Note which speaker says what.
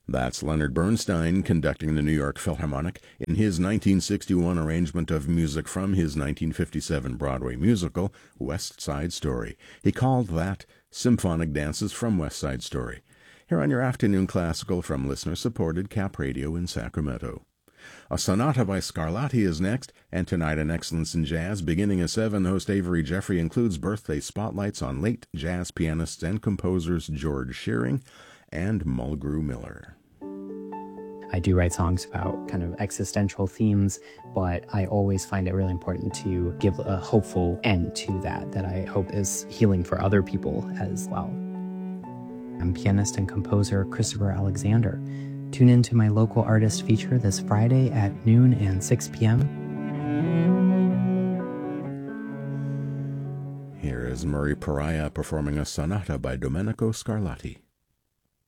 Speaker 1: That's Leonard Bernstein conducting the New York Philharmonic in his 1961 arrangement of music from his 1957 Broadway musical, West Side Story. He called that Symphonic Dances from West Side Story. Here on your afternoon classical from listener-supported Cap Radio in Sacramento. A sonata by Scarlatti is next, and tonight on Excellence in Jazz, beginning at 7, host Avery Jeffrey includes birthday spotlights on late jazz pianists and composers George Shearing and Mulgrew Miller.
Speaker 2: I do write songs about kind of existential themes, but I always find it really important to give a hopeful end to that I hope is healing for other people as well. I'm pianist and composer Christopher Alexander. Tune in to my local artist feature this Friday at noon and 6 p.m.
Speaker 1: Here is Murray Pariah performing a sonata by Domenico Scarlatti.